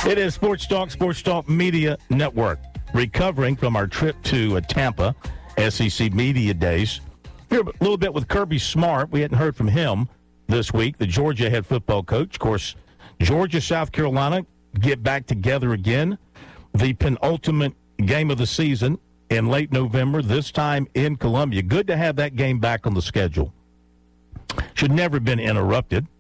It is Sports Talk Media Network. Recovering from our trip to Tampa, SEC Media Days. Here a little bit with Kirby Smart. We hadn't heard from him this week, the Georgia head football coach. Of course, Georgia, South Carolina get back together again. The penultimate game of the season in late November, this time in Columbia. Good to have that game back on the schedule. Should never have been interrupted.